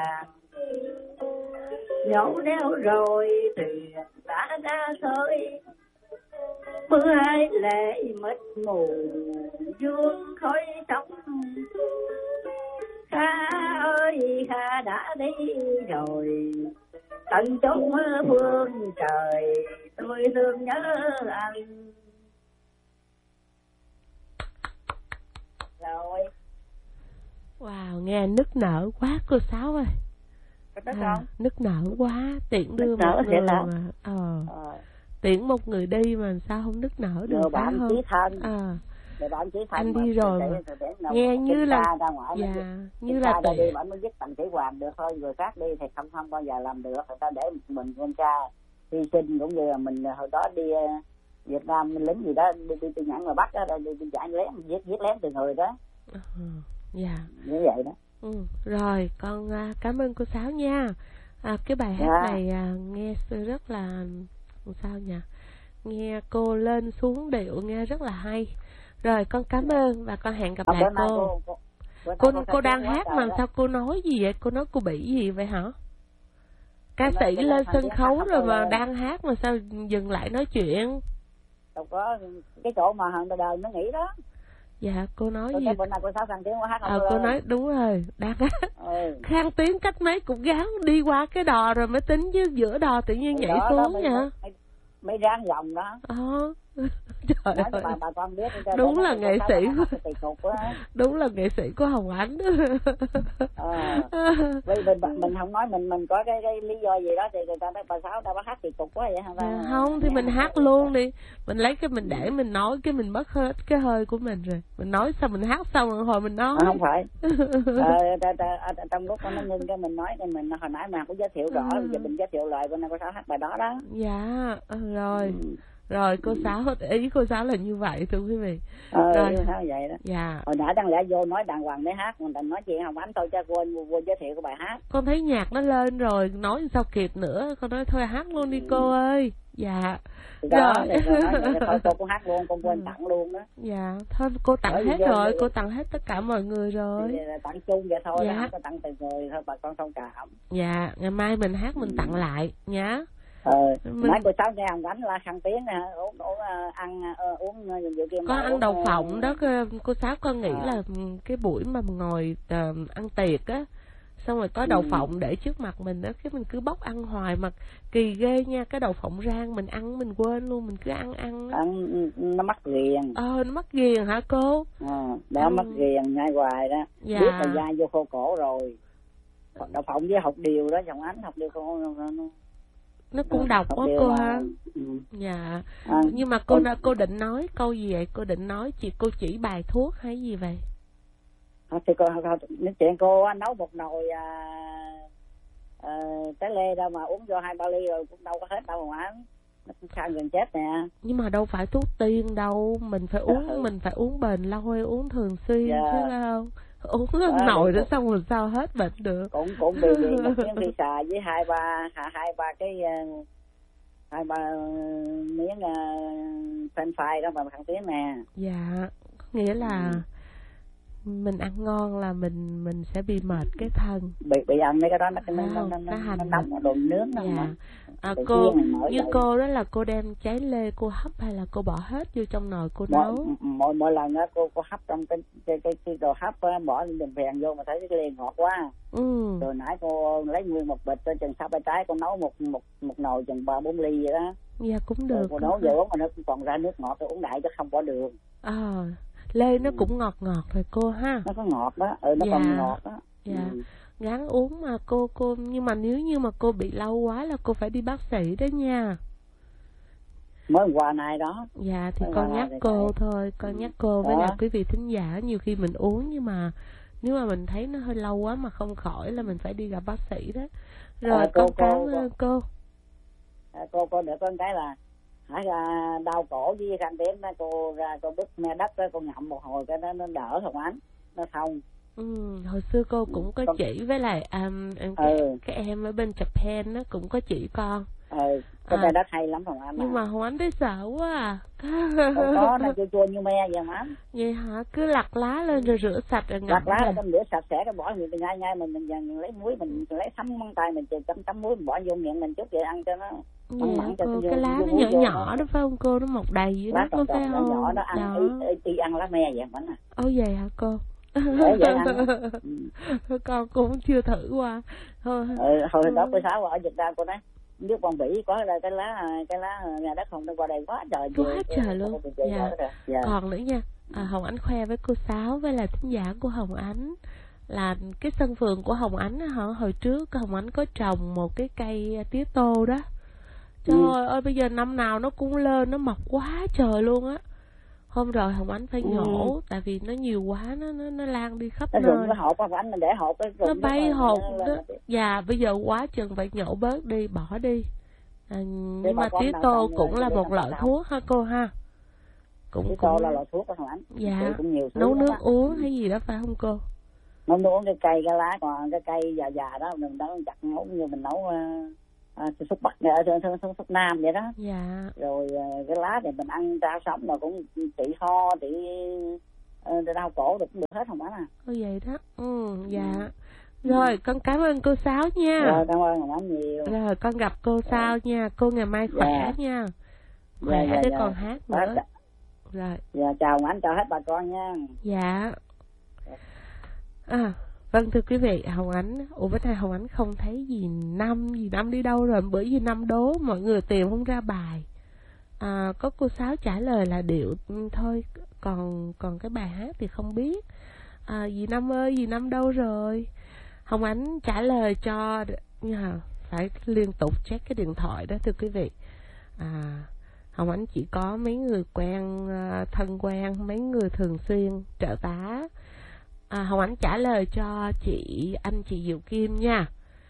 nhổ neo rồi thuyền đã ra khơi, mưa hai lệ mịt mù vương khói sóng. Kha ơi Kha đã đi rồi, tận chốn phương trời tôi thương nhớ anh. Rồi. Wow, nghe nức nở quá cô Sáu ơi. Nức nở quá, tiễn đưa một người mà tiễn một người đi mà sao không nức nở được, phải không? Anh đi rồi mà nghe như là như là đi vẫn mới giúp bằng sĩ Hoàng được thôi, người khác đi thì không bao giờ làm được. Người ta để mình con trai hy sinh, cũng như là mình hồi đó đi Việt Nam lính gì đó đi nhãn ngoài Bắc đó, đi chạy lén giết lén từ người đó. Dạ. Như vậy đó. Rồi con cảm ơn cô Sáu nha. Cái bài hát này nghe rất là sao nhỉ? Nghe cô lên xuống điệu nghe rất là hay. Rồi con cảm ơn và con hẹn gặp lại cô. Cô đang hát mà sao cô nói gì vậy? Cô nói cô bị gì vậy hả? Ca sĩ lên sân khấu rồi mà đang hát mà sao dừng lại nói chuyện? Đâu có cái chỗ mà hằng đời nó nghĩ đó. Dạ cô nói gì? Cô Sáu Khang Tiếng hát cô nói đúng rồi, đang hát. Khang Tiếng cách mấy cũng gắng đi qua cái đò rồi mới tính, chứ giữa đò tự nhiên nhảy xuống nha. Mấy ráng vòng đó. Trời ơi. Bà con biết đúng là nghệ sĩ đúng là nghệ sĩ của Hồng Ánh. Mình không nói mình có cái lý do gì đó thì người ta nói bà Sáu ta hát kỳ cục quá vậy hả? Không thì mình hát luôn đi, mình lấy cái mình để mình nói cái mình mất hết cái hơi của mình rồi, mình nói xong mình hát xong rồi hồi mình nói không phải. Trong lúc nó ngưng cái mình nói thì mình hồi nãy mà cũng giới thiệu rõ, giờ mình giới thiệu lại bên này cô Sáu hát bài đó đó. Dạ rồi. Rồi cô Sáu, ý cô Sáu là như vậy thưa quý vị. Rồi sao vậy đó. Dạ. Hồi nãy đáng lẽ vô nói đàng hoàng để hát, mình nói chuyện Hồng Ánh thôi cho quên giới thiệu cái bài hát. Con thấy nhạc nó lên rồi, nói sao kịp nữa, con nói thôi hát luôn đi cô ơi. Dạ. Đó, thôi cô cũng hát luôn, con quên tặng luôn đó. Dạ, thôi cô tặng hết rồi, cô tặng hết tất cả mọi người rồi. Tặng chung vậy thôi, dạ. Không có tặng từng người thôi, bà con thông cảm. Dạ, ngày mai mình hát mình tặng lại nhá. Nãy cô Sáu nghe Hồng Ánh là Khang Tiếng nè, uống nhiều kim. Con ăn đậu phộng đó cô Sáu, con nghĩ là cái buổi mà mình ngồi ăn tiệc á, xong rồi có đậu phộng để trước mặt mình đó, cái mình cứ bóc ăn hoài mà kỳ ghê nha. Cái đậu phộng rang mình ăn mình quên luôn, mình cứ ăn nó mắc ghiền. Nó mắc ghiền hả cô? Đó mắc ghiền ngay hoài đó. Dạ. Biết là dai vô khô cổ rồi. Đậu phộng với hột điều đó, Hồng Ánh hột điều nó cũng độc quá cô ha. Dạ. Nhưng mà cô định nói câu gì vậy? Cô định nói cô chỉ bài thuốc hay gì vậy? Thì chuyện cô nấu một nồi trái lê đâu mà uống vô 2-3 ly rồi cũng đâu có hết đâu mà ăn. Nó sao gần chết nè. Nhưng mà đâu phải thuốc tiên đâu, mình phải uống mình phải uống bền lâu hay uống thường xuyên chứ không? Uống nồi đó xong rồi sao hết bệnh được. Cũng bị một miếng phi xà với hai ba miếng french fry đó mà Khang Tiếng nè. Dạ, nghĩa là mình ăn ngon là mình sẽ bị mệt cái thân. Bị ăn mấy cái đó nó nóng đồ nướng đó. Dạ. Cô như cô đó là cô đem trái lê cô hấp hay là cô bỏ hết vô trong nồi cô nấu? Mỗi lần á cô hấp trong cái đồ hấp á, bỏ đường phèn vô mà thấy cái lê ngọt quá. Rồi nãy cô lấy nguyên một bịch cho chừng 6-7 trái, cô nấu một nồi chừng 3-4 ly vậy đó. Dạ cũng được. Cô nấu vừa uống mà nó còn ra nước ngọt, tôi uống đại chứ không bỏ đường. Lê nó cũng ngọt rồi cô ha. Nó có ngọt đó, nó còn ngọt đó. Dạ. Gắng uống mà cô nhưng mà nếu như mà cô bị lâu quá là cô phải đi bác sĩ đó nha. Mới qua này đó. Dạ thì con nhắc cô thôi, con nhắc cô với là quý vị thính giả, nhiều khi mình uống nhưng mà nếu mà mình thấy nó hơi lâu quá mà không khỏi là mình phải đi gặp bác sĩ đó. Rồi con cảm ơn cô. Cô được con cái là đau cổ với Khang Tiếng đó, cô ra cô bứt me đất đó, cô ngậm một hồi cái nó đỡ Hồng Ánh, nó thông. Hồi xưa cô cũng có chỉ với lại cái em ở bên Japan nó cũng có chỉ con. Cái bài đất hay lắm Hồng Ánh. Nhưng mà Hồng Ánh thấy sợ quá à. Không có, nó chua chua như me vậy mà. Vậy hả? Cứ lặt lá lên rồi rửa sạch rồi ngậm. Lặt lá là con rửa sạch sẽ, cái bỏ miệng nhai nhai mình lấy muối, mình lấy sắm móng tay mình chấm muối mình bỏ vô miệng mình chút vậy ăn cho nó mặn cho cô, cái lá nó nhỏ nhỏ đó phải không cô? Nó mọc đầy dưới đất có phải không? Nhỏ nó ăn y ăn lá me vậy Ánh à. Vậy hả cô? Vậy ăn. Con cũng chưa thử qua. Hồi đó cô Sáu ở Việt Nam cô nói nước Quảng Vĩ có cái lá nhà đất không nó qua đây quá trời. Quá trời luôn. Dạ. Còn nữa nha, Hồng Ánh khoe với cô Sáu với là thính giả của Hồng Ánh là cái sân vườn của Hồng Ánh hồi trước Hồng Ánh có trồng một cái cây tía tô đó. Trời ơi, bây giờ năm nào nó cũng lên, nó mọc quá trời luôn á. Hôm rồi Hồng Ánh phải nhổ tại vì nó nhiều quá, nó lan đi khắp nơi. Cái hộp Hồng Ánh mình để hộp cái nó bay hộp đó. Dạ, bây giờ quá chừng phải nhổ bớt đi, bỏ đi. Nhưng mà tía tô cũng là một loại thuốc ha cô ha. Tía tô là loại thuốc đó Hồng Ánh. Dạ, nấu nước uống hay gì đó phải không cô? Nấu nước uống cái cây cái lá, còn cái cây già đó mình nấu chặt nấu như mình nấu súp Bắc súp Nam vậy đó. Dạ. Rồi cái lá thì mình ăn rau sống rồi cũng trị ho, trị đau cổ được cũng được hết Hồng Ánh à. Vậy đó. Dạ. Rồi con cảm ơn cô Sáu nha. Rồi cảm ơn Hồng Ánh nhiều. Rồi con gặp cô sau nha. Cô ngày mai khỏe nha. Khỏe để còn hát nữa. Rồi. Dạ chào Hồng Ánh, chào hết bà con nha. Dạ. Vâng thưa quý vị, Hồng Ánh, bữa nay Hồng Ánh không thấy gì năm đi đâu rồi, bởi vì năm đố mọi người tìm không ra bài. Có cô Sáu trả lời là điệu thôi, còn cái bài hát thì không biết. Dì Năm ơi, dì Năm đâu rồi? Hồng Ánh trả lời cho, phải liên tục check cái điện thoại đó thưa quý vị. Hồng Ánh chỉ có mấy người quen, thân quen, mấy người thường xuyên trợ tá. Hồng Ánh trả lời cho anh chị Diệu Kim nha.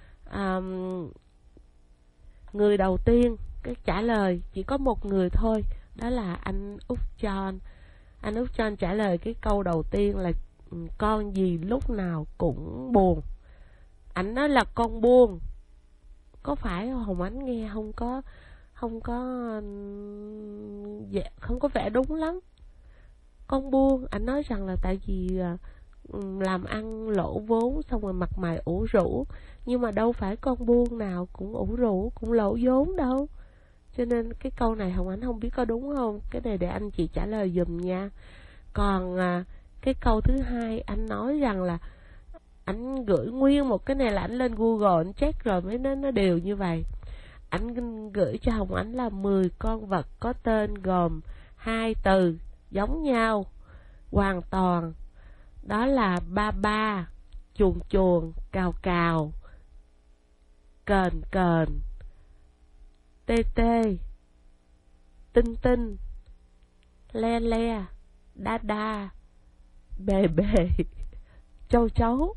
Người đầu tiên cái trả lời chỉ có một người thôi, đó là anh Út John. Anh Út John trả lời cái câu đầu tiên là con gì lúc nào cũng buồn. Anh nói là con buồn. Có phải Hồng Ánh nghe không có vẻ đúng lắm. Con buồn, anh nói rằng là tại vì làm ăn lỗ vốn xong rồi mặt mày ủ rũ, nhưng mà đâu phải con buôn nào cũng ủ rũ cũng lỗ vốn đâu. Cho nên cái câu này Hồng Ánh không biết có đúng không, cái này để anh chị trả lời giùm nha. Còn cái câu thứ hai anh nói rằng là anh gửi nguyên một cái này là anh lên Google anh check rồi mới nó đều như vậy. Anh gửi cho Hồng Ánh là 10 con vật có tên gồm 2 từ giống nhau hoàn toàn. Đó là ba ba, chuồn chuồn, cào cào, cờn cờn, tê tê, tinh tinh, le le, đa đa, bề bề, châu chấu.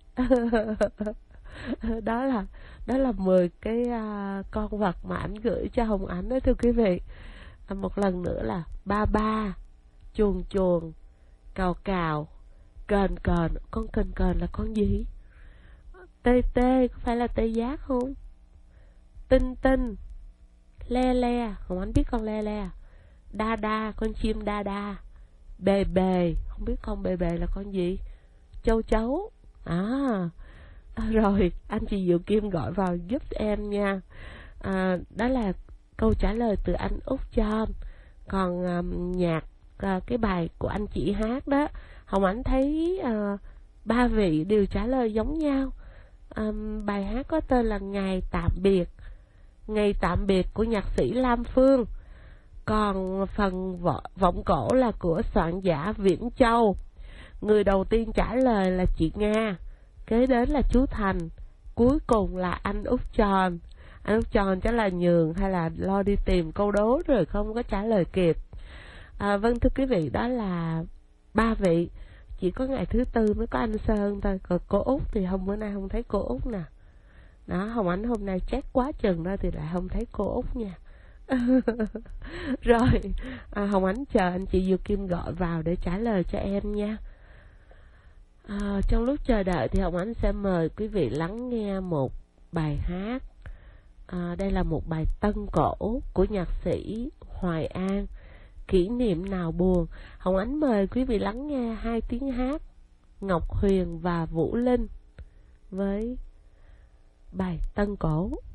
Đó là 10 cái con vật mà ảnh gửi cho Hồng Ánh đó thưa quý vị. Một lần nữa là ba ba, chuồn chuồn, cào cào, cờn cờn. Con cờn cờn là con gì? Tê tê có phải là tê giác không? Tinh tinh, le le, Hồng Ánh biết con le le. Đa đa, con chim đa đa. Bề bề, không biết con bề bề là con gì? Châu chấu. Rồi anh chị Diệu Kim gọi vào giúp em nha. Đó là câu trả lời từ anh Út John. Còn nhạc cái bài của anh chị hát đó, Hồng Ánh thấy 3 vị đều trả lời giống nhau. Bài hát có tên là Ngày Tạm Biệt. Ngày Tạm Biệt của nhạc sĩ Lam Phương. Còn phần vọng cổ là của soạn giả Viễn Châu. Người đầu tiên trả lời là chị Nga, kế đến là chú Thành, cuối cùng là anh Út Tròn. Anh Út Tròn chắc là nhường hay là lo đi tìm câu đố rồi không có trả lời kịp. Vâng thưa quý vị, đó là 3 vị. Chỉ có ngày thứ tư mới có anh Sơn thôi. Còn cô Út thì bữa nay không thấy cô Út nè. Đó, Hồng Ánh hôm nay check quá chừng đó thì lại không thấy cô Út nha. Rồi Hồng Ánh chờ anh chị Diệu Kim gọi vào để trả lời cho em nha. Trong lúc chờ đợi thì Hồng Ánh sẽ mời quý vị lắng nghe một bài hát Đây là một bài tân cổ của nhạc sĩ Hoài An, Kỷ niệm nào buồn. Hồng Ánh mời quý vị lắng nghe hai tiếng hát Ngọc Huyền và Vũ Linh với bài tân cổ.